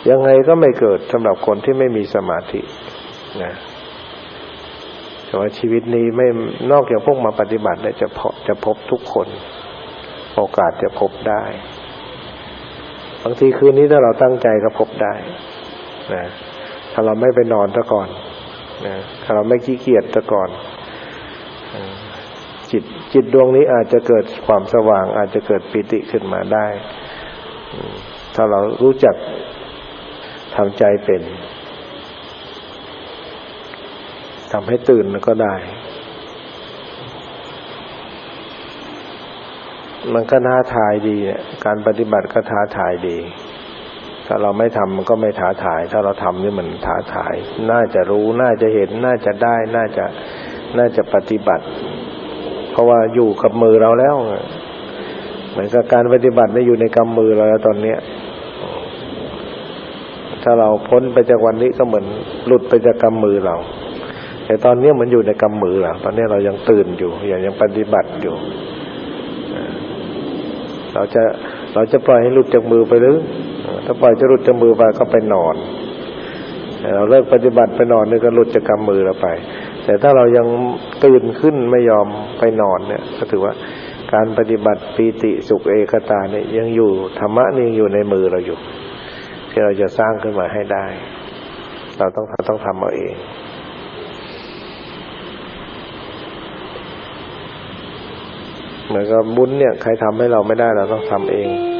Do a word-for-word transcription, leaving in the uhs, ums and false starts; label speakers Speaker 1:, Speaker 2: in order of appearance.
Speaker 1: ยังไงก็ไม่เกิดสำหรับคนที่ไม่มีสมาธินะแต่ว่าชีวิตนี้ไม่นอกจากพวกมาปฏิบัติเนี่ยจะพบจะพบทุกคนโอกาสจะพบได้บางทีคืนนี้ถ้าเราตั้งใจก็พบได้นะถ้าเราไม่ไปนอนซะก่อนนะถ้าเราไม่ขี้เกียจซะก่อนจิตจิตดวงนี้อาจจะเกิดความสว่างอาจจะเกิดปิติขึ้นมาได้ถ้าเรารู้จักทำใจเป็นทำให้ตื่นก็ได้มันก็ท้าทายดีเนี่ยการปฏิบัติก็ท้าทายดีถ้าเราไม่ทำมันก็ไม่ท้าทายถ้าเราทำนี่มันท้าทายน่าจะรู้น่าจะเห็นน่าจะได้น่าจะน่าจะปฏิบัติเพราะว่าอยู่กับมือเราแล้วเหมือนกับการปฏิบัติได้อยู่ในกำมือเราแล้วตอนนี้ถ้าเราพ้นไปจากวันนี้ก็เหมือนหลุดไปจากกำมือเราแต่ตอนนี้มันอยู่ในกำมือเราตอนนี้เรายังตื่นอยู่ยังยังปฏิบัติอยู่เราจะเราจะปล่อยให้หลุดจากมือไปหรือถ้าปล่อยจะหลุดจากมือไปก็ไปนอนเราเลิกปฏิบัติไปนอนนี่ก็หลุดจากกำมือเราไปแต่ถ้าเรายังตื่นขึ้นไม่ยอมไปนอนเนี่ยก็ถือว่าการปฏิบัติปีติสุขเอกตาเนี่ยยังอยู่ธรรมะนี่ยังอยู่ในมือเราอยู่ที่เราจะสร้างขึ้นมาให้ได้เราต้องต้องทำเอาเองเหมือนกับบุญเนี่ยใครทำให้เราไม่ได้เราต้องทำเอง